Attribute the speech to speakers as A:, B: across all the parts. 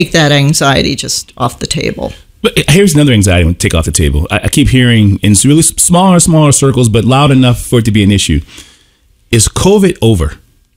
A: that anxiety just off the table.
B: But here's another anxiety I want to take off the table. I keep hearing in really smaller circles, but loud enough for it to be an issue. Is COVID over?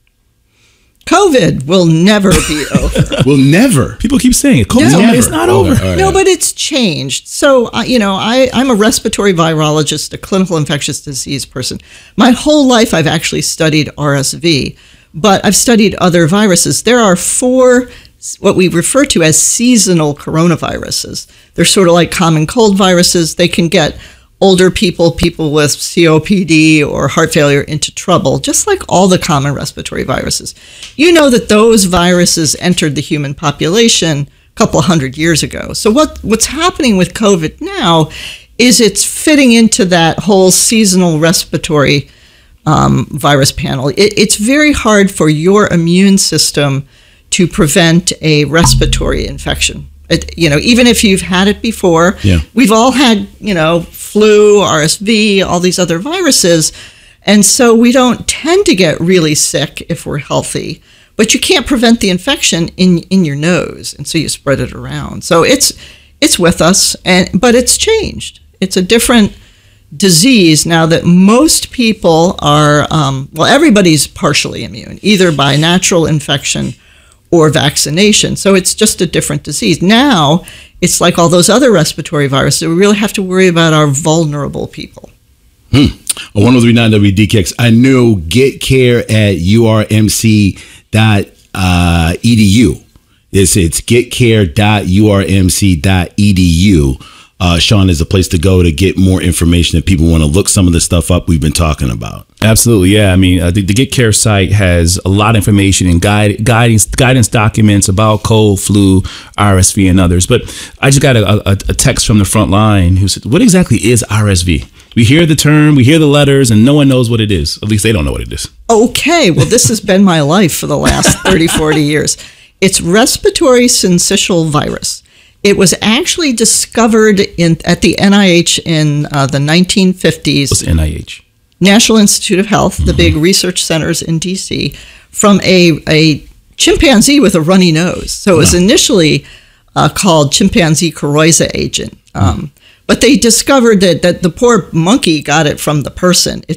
A: COVID will never be over.
C: Will never.
B: People keep saying it. COVID's
A: No.
B: over. It's not over.
C: Right.
A: No, but it's changed. So, I'm a respiratory virologist, a clinical infectious disease person. My whole life, I've actually studied RSV, but I've studied other viruses. There are 4 what we refer to as seasonal coronaviruses. They're sort of like common cold viruses. They can get older people with COPD or heart failure into trouble, just like all the common respiratory viruses. You know that those viruses entered the human population a couple of hundred years ago. So what's happening with COVID now is it's fitting into that whole seasonal respiratory virus panel. It's very hard for your immune system to prevent a respiratory infection. Even if you've had it before, we've all had, flu, RSV, all these other viruses. And so we don't tend to get really sick if we're healthy, but you can't prevent the infection in your nose. And so you spread it around. So it's with us, but it's changed. It's a different disease now that most people are, everybody's partially immune, either by natural infection or vaccination. So it's just a different disease. Now, it's like all those other respiratory viruses. We really have to worry about our vulnerable people.
C: 1039 WDKX. I know get care at urmc.edu. It's getcare.urmc.edu. Sean, is a place to go to get more information if people want to look some of the stuff up we've been talking about.
B: Absolutely, yeah. I mean, the Get Care site has a lot of information and guidance documents about cold, flu, RSV, and others. But I just got a text from the front line who said, what exactly is RSV? We hear the term, we hear the letters, and no one knows what it is. At least they don't know what it is.
A: Okay, well, this has been my life for the last 30, 40 years. It's respiratory syncytial virus. It was actually discovered at the NIH in the 1950s.
B: What's NIH?
A: National Institute of Health, the big research centers in D.C., from a chimpanzee with a runny nose. So it was initially called chimpanzee coryza agent. But they discovered that the poor monkey got it from the person. It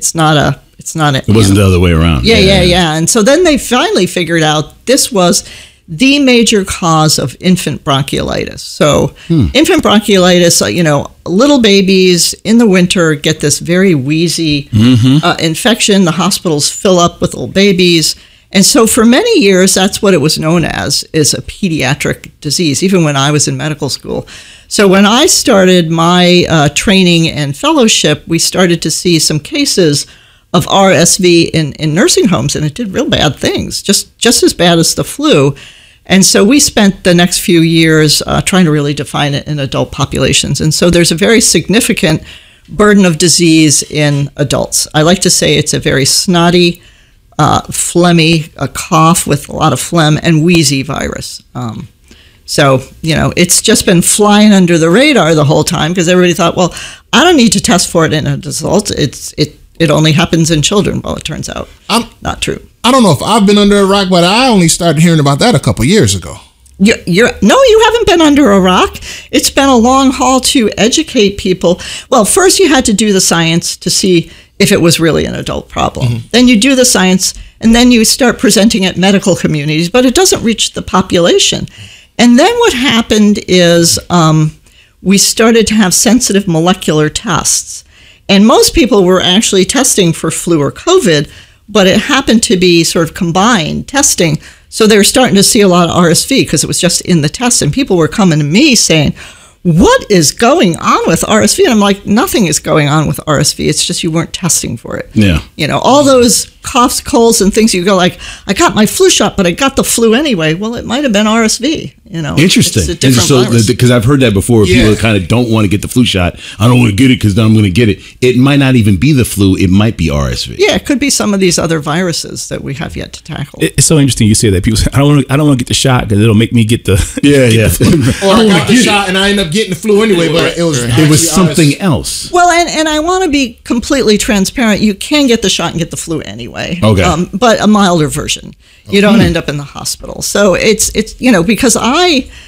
A: wasn't
C: the other way around.
A: Yeah. And so then they finally figured out this was the major cause of infant bronchiolitis. So infant bronchiolitis, little babies in the winter get this very wheezy infection. The hospitals fill up with little babies. And so for many years, that's what it was known as, is a pediatric disease, even when I was in medical school. So when I started my training and fellowship, we started to see some cases of RSV in nursing homes, and it did real bad things, just as bad as the flu. And so we spent the next few years trying to really define it in adult populations. And so there's a very significant burden of disease in adults. I like to say it's a very snotty, phlegmy, a cough with a lot of phlegm, and wheezy virus. So, it's just been flying under the radar the whole time because everybody thought, well, I don't need to test for it in adults. It only happens in children. Well, it turns out not true.
D: I don't know if I've been under a rock, but I only started hearing about that a couple years ago.
A: No, you haven't been under a rock. It's been a long haul to educate people. Well, first you had to do the science to see if it was really an adult problem. Then you do the science, and then you start presenting at medical communities, but it doesn't reach the population. And then what happened is we started to have sensitive molecular tests. And most people were actually testing for flu or COVID, but it happened to be sort of combined testing. So they were starting to see a lot of RSV because it was just in the test. And people were coming to me saying, what is going on with RSV? And I'm like, nothing is going on with RSV. It's just you weren't testing for it.
C: Yeah.
A: All those coughs, colds, and things, you go like, I got my flu shot, but I got the flu anyway. Well, it might have been RSV.
C: Interesting.
A: It's a different virus.
C: Because I've heard that before. People kind of don't want to get the flu shot. I don't want to get it because then I'm going to get it. It might not even be the flu. It might be RSV.
A: Yeah, it could be some of these other viruses that we have yet to tackle.
B: It's so interesting you say that. People say, I don't want to get the shot because it'll make me get the
D: Or I got the shot and I end up getting the flu anyway, but it was
C: something else.
A: Well, and I want to be completely transparent. You can get the shot and get the flu anyway.
C: Okay.
A: But a milder version. You don't end up in the hospital. So it's because I